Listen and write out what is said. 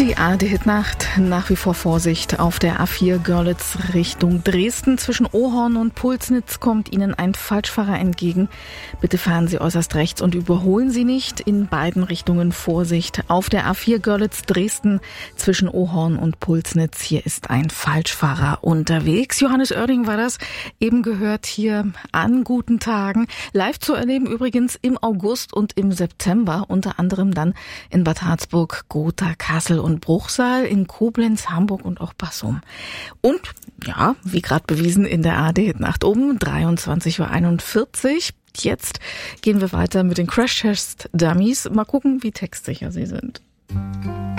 Die ARD-Hit-Nacht, nach wie vor Vorsicht auf der A4 Görlitz Richtung Dresden. Zwischen Ohorn und Pulsnitz kommt Ihnen ein Falschfahrer entgegen. Bitte fahren Sie äußerst rechts und überholen Sie nicht. In beiden Richtungen Vorsicht auf der A4 Görlitz Dresden zwischen Ohorn und Pulsnitz. Hier ist ein Falschfahrer unterwegs. Johannes Oerding war das, eben gehört hier an guten Tagen. Live zu erleben übrigens im August und im September, unter anderem dann in Bad Harzburg, Gotha, Kassel und Bruchsal, in Koblenz, Hamburg und auch Bassum. Und ja, wie gerade bewiesen in der ARD-Nacht um 23:41 Uhr. Jetzt gehen wir weiter mit den Crash Test Dummies. Mal gucken, wie textsicher sie sind.